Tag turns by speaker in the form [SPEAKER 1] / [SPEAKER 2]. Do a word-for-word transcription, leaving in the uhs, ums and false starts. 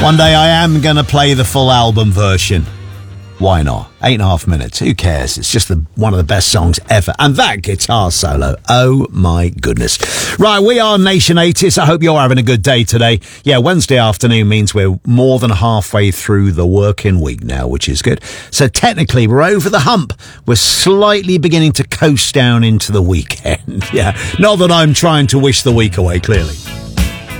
[SPEAKER 1] One day I am going to play the full album version. Why not? Eight and a half minutes. Who cares? It's just the, one of the best songs ever. And that guitar solo. Oh, my goodness. Right, we are Nation eighties. I hope you're having a good day today. Yeah, Wednesday afternoon means we're more than halfway through the working week now, which is good. So technically, we're over the hump. We're slightly beginning to coast down into the weekend. Yeah, not that I'm trying to wish the week away, clearly.